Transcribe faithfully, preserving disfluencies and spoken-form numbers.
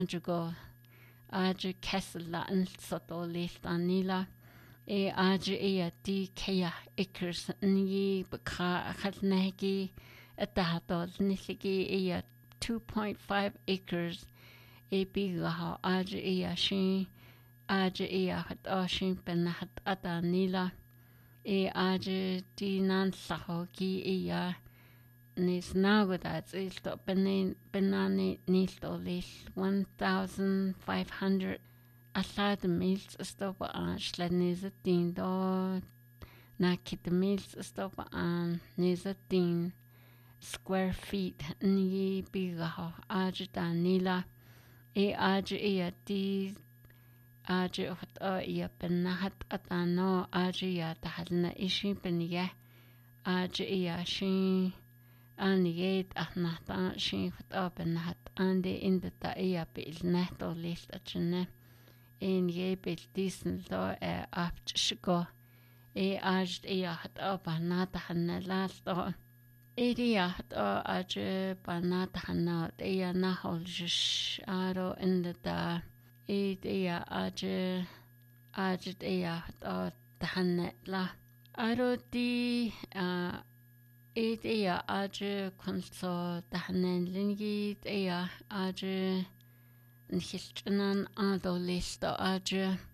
go Aja Kessela and Soto left Anila. E Aja Ea D Kea Ickers Ni Baka Hatnagi at the Hato Nithigi Ea two point five acres. E Bigaha Aja Ea Shin Aja Ea Hat Oshin Benahat Adanila. E Aja Dinan Sahogi Ea. Nis nagodat ilto benin benani nilto lil one thousand five hundred asad mils stopa an slanizatin do nakit mils stopa an nizatin square feet ni bigaho ajda nila e aj e ti aj hot a ya benahat atano aj ya tahalna ishi beniya aj ya shin Anigate ahnata shin open hat ande in the taia bil neto list at chene in ye bil decent do e apt shiko e ajt e hat op anata hanna last do e dia hat o aj banata hanna e na hol jish aro in the da e dia aj aj e hat o hanna la aro di uh It ea aje kunso dahanen lingit ea aje nchilchanan ado listo aje